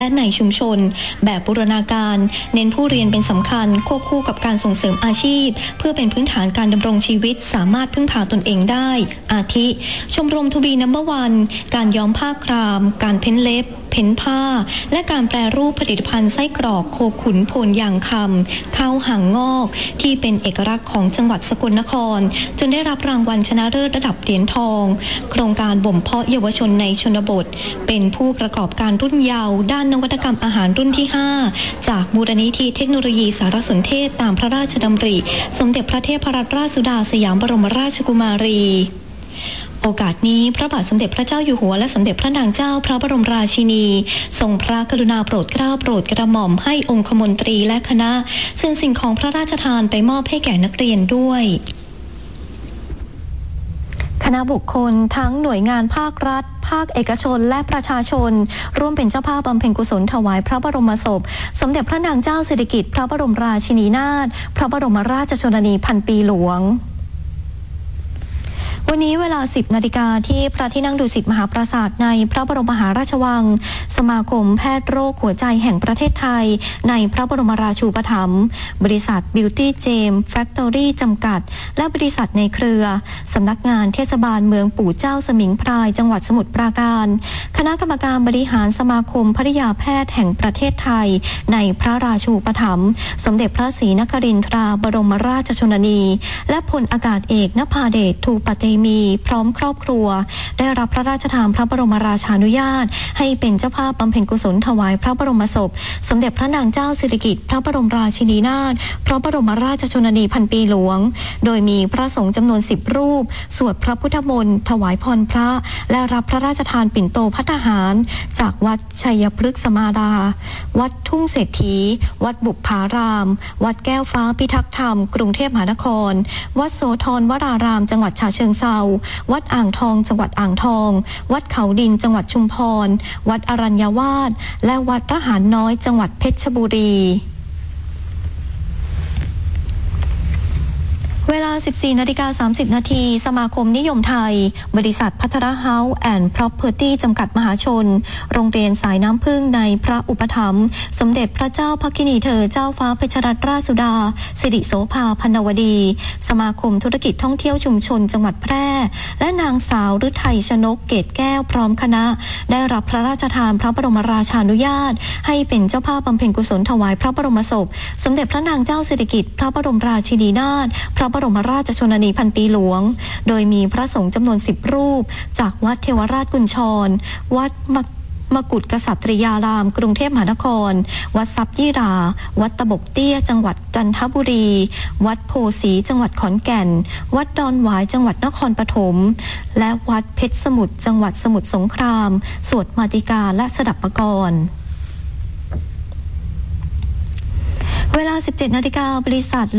และในชุมชนแบบบูรณาการเน้นผู้เรียนเป็นสำคัญควบคู่กับการส่งเสริมอาชีพเพื่อเป็นพื้นฐานการดำรงชีวิตสามารถพึ่งพาตนเองได้อาทิชมรมทูบีนัมเบอร์วันการย้อมผ้าครามการเพ้นเล็บเพ้นผ้าและการแปรรูปผลิตภัณฑ์ไส้กรอกโคขุนโพนยางคำข้าวหางงอกที่เป็นเอกลักษณ์ของจังหวัดสกลนครจนได้รับรางวัลชนะเลิศระดับเหรียญทองโครงการบ่มเพาะเยาวชนในชนบทเป็นผู้ประกอบการรุ่นเยาว์ด้านนวัตกรรมอาหารรุ่นที่ 5จากมูลนิธิเทคโนโลยีสารสนเทศตามพระราชดำริสมเด็จพระเทพรัตนราชสุดาสยามบรมราชกุมารีโอกาสนี้พระบาทสมเด็จพระเจ้าอยู่หัวและสมเด็จพระนางเจ้าพระบรมราชินีทรงพระกรุณาโปรดเกล้าโปรดกระหม่อมให้องคมนตรีและคณะเชิญสิ่งของพระราชทานไปมอบให้แก่นักเรียนด้วยคณะบุคคลทั้งหน่วยงานภาครัฐภาคเอกชนและประชาชนร่วมเป็นเจ้าภาพบำเพ็ญกุศลถวายพระบรมศพสมเด็จพระนางเจ้าสิริกิติ์พระบรมราชินีนาถพระบรมราชชนนีพันปีหลวงวันนี้เวลา 10 นาฬิกาที่พระที่นั่งดุสิตมหาปราสาทในพระบรมมหาราชวังสมาคมแพทย์โรคหัวใจแห่งประเทศไทยในพระบรมราชูปถัมภ์บริษัท Beauty Gem Factory จำกัดและบริษัทในเครือสำนักงานเทศบาลเมืองปู่เจ้าสมิงพรายจังหวัดสมุทรปราการคณะกรรมการบริหารสมาคมภริยาแพทย์แห่งประเทศไทยในพระราชูปถัมภ์สมเด็จพระศรีนครินทราบรมราชชนนีและพลอากาศเอกนภาเดชทูปเตมีพร้อมครอบครัวได้รับพระราชทานพระบรมราชานุญาตให้เป็นเจ้าภาพบำเพ็ญกุศลถวายพระบรมศพสมเด็จพระนางเจ้าสิริกิติ์พระบรมราชินีนาถพระบรมราชชนนีพันปีหลวงโดยมีพระสงฆ์จำนวน10รูปสวดพระพุทธมนต์ถวายพรพระและรับพระราชทานปิ่นโตภัตตาหารจากวัดชัยพฤกษมาดาวัดทุ่งเศรษฐีวัดบุปผารามวัดแก้วฟ้าพิทักษ์ธรรมกรุงเทพมหานครวัดโสธรวรารามจังหวัดฉะเชิงเทราวัดอ่างทองจังหวัดอ่างทองวัดเขาดินจังหวัดชุมพรวัดอรัญญวาสและวัดระหารน้อยจังหวัดเพชรบุรีเวลา 14:30 นาทีสมาคมนิยมไทยบริษัทพัทรเฮาส์แอนด์ Property จำกัดมหาชนโรงเรียนสายน้ำพึ่งในพระอุปถัมภ์สมเด็จพระเจ้าภคินีเธอเจ้าฟ้าเพชรรัตนราชสุดาสิริโสภาพรรณวดีสมาคมธุรกิจท่องเที่ยวชุมชนจังหวัดแพร่และนางสาวฤทัยชนกเกตแก้วพร้อมคณะได้รับพระราชทานพระบรมราชานุญาตให้เป็นเจ้าภาพบำเพ็ญกุศลถวายพระบรมศพสมเด็จพระนางเจ้าสิริกิติ์พระบรมราชินีนาถพระบรมราชชนนีพันปีหลวงโดยมีพระสงฆ์จำนวน10รูปจากวัดเทวราชกุญชรวัดมกุฎกษัตริยารามกรุงเทพมหานครวัดทรัพย์ยี่ราวัดตะบกเตี้ยจังหวัดจันทบุรีวัดโพสีจังหวัดขอนแก่นวัดดอนหวายจังหวัดนครปฐมและวัดเพชรสมุทรจังหวัดสมุทรสงครามสวดมาติกาและสดับปกรณ์เวลา 17 นาฬิกาบริษัท